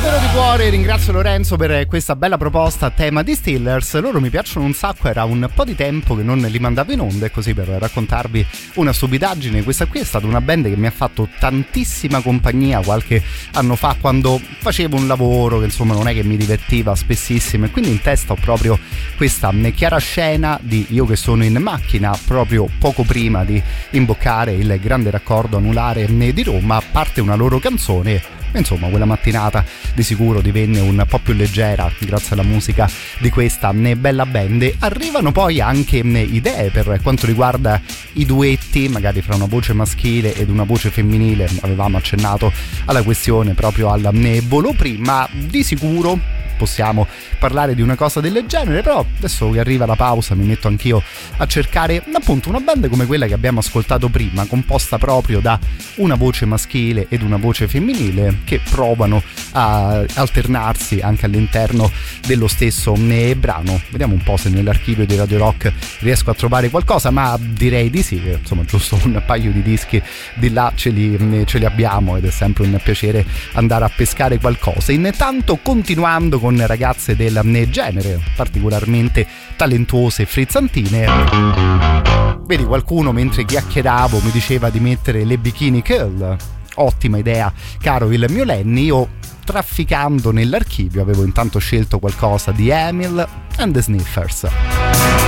cuore ringrazio Lorenzo per questa bella proposta a tema di Steelers. Loro mi piacciono un sacco, era un po' di tempo che non li mandavo in onda, e così per raccontarvi una stupidaggine, questa qui è stata una band che mi ha fatto tantissima compagnia qualche anno fa, quando facevo un lavoro che insomma non è che mi divertiva spessissimo, e quindi in testa ho proprio questa chiara scena di io che sono in macchina proprio poco prima di imboccare il grande raccordo anulare di Roma, parte una loro canzone. Insomma, quella mattinata di sicuro divenne un po' più leggera grazie alla musica di questa bella band. Arrivano poi anche idee per quanto riguarda i duetti, magari fra una voce maschile ed una voce femminile. Avevamo accennato alla questione proprio al volo prima. Di sicuro possiamo parlare di una cosa del genere, però adesso che arriva la pausa mi metto anch'io a cercare appunto una band come quella che abbiamo ascoltato prima, composta proprio da una voce maschile ed una voce femminile che provano a alternarsi anche all'interno dello stesso brano. Vediamo un po' se nell'archivio di Radio Rock riesco a trovare qualcosa, ma direi di sì, insomma giusto un paio di dischi di là ce li abbiamo, ed è sempre un piacere andare a pescare qualcosa. Intanto, continuando con ragazze del genere particolarmente talentuose e frizzantine, vedi, qualcuno mentre chiacchieravo mi diceva di mettere le Bikini Girl. Ottima idea, caro il mio Lenny. Io, trafficando nell'archivio, avevo intanto scelto qualcosa di Emil and the Sniffers.